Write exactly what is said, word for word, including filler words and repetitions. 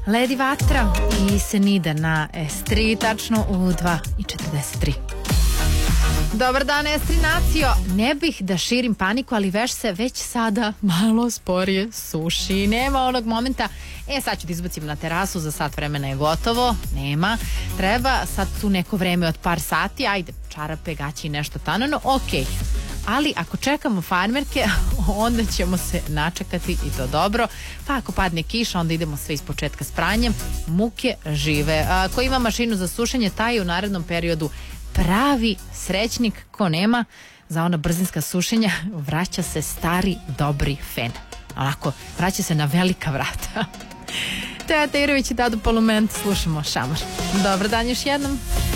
Ledi Vatra i Senida na S tri, tačno u dva i četrdeset tri. Dobar dan, S tri nacio. Ne bih da širim paniku, ali veš se već sada malo sporije suši. Nema onog momenta, e sad ću da izbacim na terasu, za sat vremena je gotovo. Nema. Treba sad tu neko vreme od par sati, ajde, čarape, gaći i nešto tanano, okej. Ali ako čekamo farmerke, onda ćemo se načekati i to dobro. Pa ako padne kiša, onda idemo sve iz početka s pranjem. Muke žive. A, ko ima mašinu za sušenje, taj je u narednom periodu pravi srećnik. Ko nema, za ona brzinska sušenja vraća se stari dobri fen. Onako, vraća se na velika vrata. Teja Tejerović i Dado Polument, slušamo Šamar. Dobar dan još jednom.